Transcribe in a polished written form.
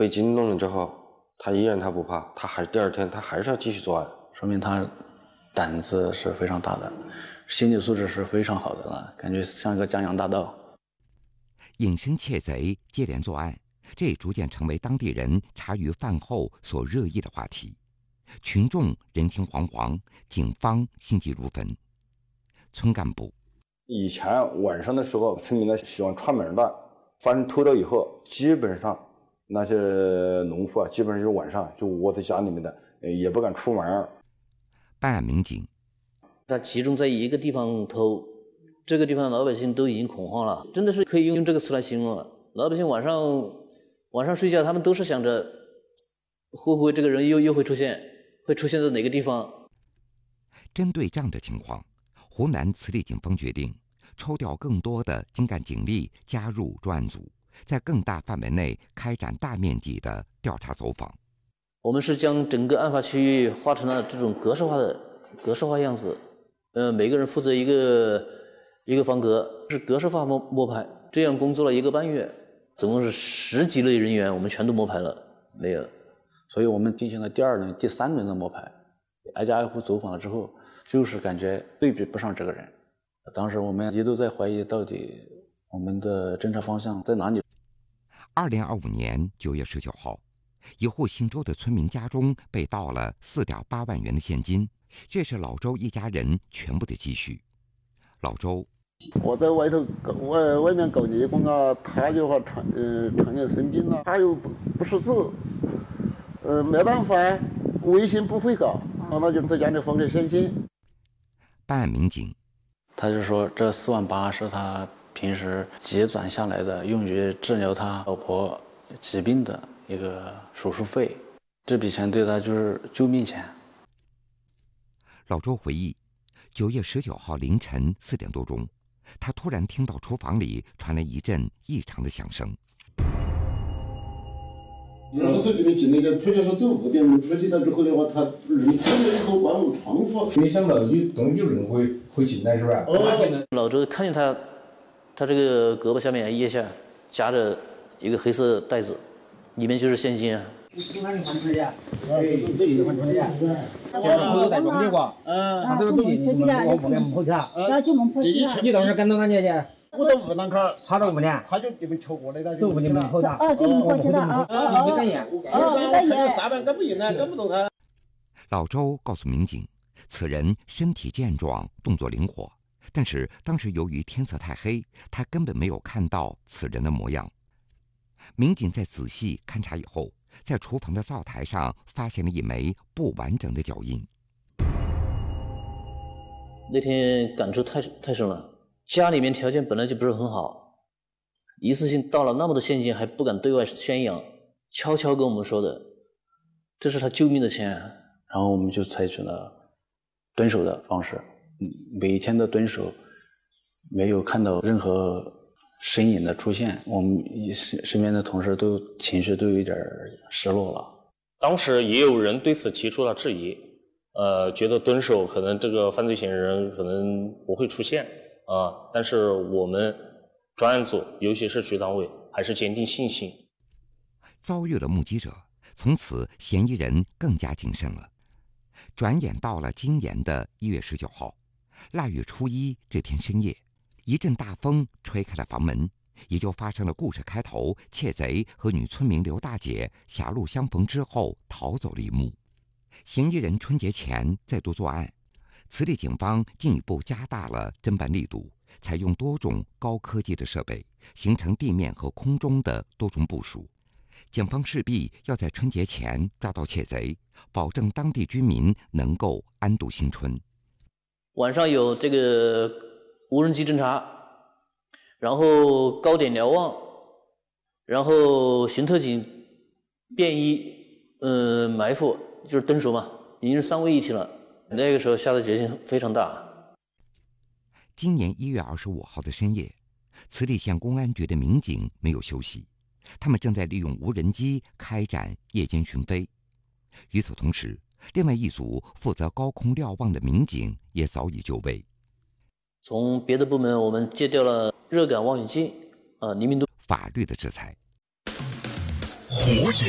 被惊动了之后，他依然不怕，第二天他还是要继续作案， 说明他胆子是非常大的，心理素质是非常好的了，感觉像一个江洋大盗。 隐身窃贼接连作案，这也逐渐成为当地人茶余饭后所热议的话题。群众人心惶惶，警方心急如焚。村干部： 以前晚上的时候，村民呢喜欢串门的，发生偷盗以后，基本上那些农户基本上就是晚上就窝在家里面的，也不敢出门。 办案民警： 他集中在一个地方偷，这个地方的老百姓都已经恐慌了，真的是可以用这个词来形容了。老百姓晚上睡觉，他们都是想着会不会这个人又会出现，会出现在哪个地方。 针对这样的情况，湖南慈利警方决定抽调更多的精干警力加入专案组，在更大范围内开展大面积的调查走访。 我们是将整个案发区域画成了这种格式化样子，每个人负责一个方格，是格式化摸排。这样工作了1个半月，总共是10几类人员，我们全都摸排了，没有。 所以我们进行了第2轮、第3轮的摸排，挨家挨户走访了之后，就是感觉对比不上这个人。当时我们一度在怀疑，到底我们的侦查方向在哪里。 2025年9月19号，一户姓周的村民家中被盗了4.8万元的现金，这是老周一家人全部的积蓄。老周： 我在外面搞猎工啊，他就常年生病了，他又不识字，没办法，微信不会搞，那就在家里放点现金。 办案民警： 他就说这4万8是他平时积攒下来的，用于治疗他老婆疾病的一个手术费，这笔钱对他就是救命钱。 老周回忆，9月19号凌晨4点多钟，他突然听到厨房里传来一阵异常的响声。 然后这里面进那个，出去是走5点钟出去了之后的话，他人出来以后关我窗户， 没想到有人会进来，是吧？ 老周看见他这个胳膊下面腋下夹着一个黑色袋子，里面就是现金啊。 这还是还出去啊？这里还出去啊？这是口袋装的瓜。他这个东西你们往里面跑去啊？ 就能跑去啊。 你当时赶到哪年去？ 我到屋那块儿， 他到屋呢？ 他就你们敲过来的， 就屋你们跑的。 就能跑去的啊。你敢演？ 我看见3万赶不赢呢，赶不动他。 老周告诉民警，此人身体健壮，动作灵活，但是当时由于天色太黑，他根本没有看到此人的模样。民警在仔细勘查以后，在厨房的灶台上发现了一枚不完整的脚印。 那天感触太深了，家里面条件本来就不是很好，一次性盗了那么多现金还不敢对外宣扬，悄悄跟我们说的，这是他救命的钱。 然后我们就采取了蹲守的方式，每天的蹲守，没有看到任何身影的出现，我们身边的同事都情绪都有点失落了。 当时也有人对此提出了质疑，觉得蹲守可能这个犯罪嫌疑人可能不会出现啊，但是我们专案组尤其是局党委还是坚定信心。 遭遇了目击者，从此嫌疑人更加谨慎了。转眼到了今年的1月19号，腊月初1这天深夜，一阵大风吹开了房门，也就发生了故事开头窃贼和女村民刘大姐狭路相逢之后逃走的一幕。嫌疑人春节前再度作案，慈利警方进一步加大了侦办力度，采用多种高科技的设备，形成地面和空中的多重部署。警方势必要在春节前抓到窃贼，保证当地居民能够安度新春。 晚上有这个无人机侦察，然后高点瞭望，然后巡特警、便衣、埋伏，就是蹲守嘛，已经是3位一体了。那个时候下的决心非常大。 今年1月25号的深夜，慈利县公安局的民警没有休息，他们正在利用无人机开展夜间巡飞。与此同时，另外一组负责高空瞭望的民警也早已就位。 从别的部门我们借调了热感望远镜，黎明度法律的制裁。 火眼